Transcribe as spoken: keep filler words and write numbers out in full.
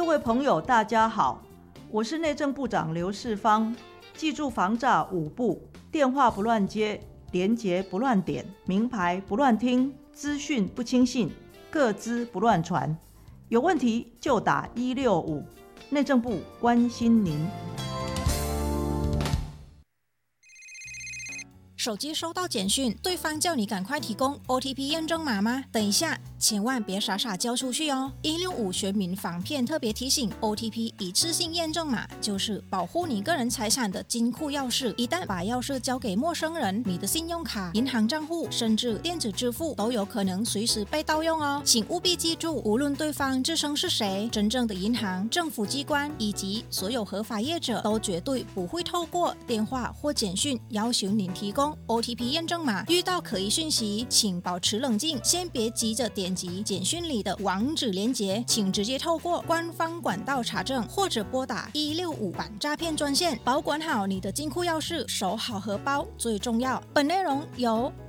位朋友大家好，我是内政部长刘世芳。记住防诈五步：电话不乱接，连结不乱点，名牌不乱听，资讯不轻信，个资不乱传。有问题就打一六五，内政部关心您。 手机收到简讯，对方叫你赶快提供 O T P 验证码吗？等一下，千万别傻傻交出去哦！一六五全民防骗特别提醒 ：O T P 一次性验证码就是保护你个人财产的金库钥匙。一旦把钥匙交给陌生人，你的信用卡、银行账户甚至电子支付都有可能随时被盗用哦。请务必记住，无论对方自称是谁，真正的银行、政府机关以及所有合法业者都绝对不会透过电话或简讯要求您提供O T P 验证码。遇到可疑讯息，请保持冷静，先别急着点击简讯里的网址连结，请直接透过官方管道查证，或者拨打一六五反诈骗专线，保管好你的金库钥匙，守好荷包最重要。本内容由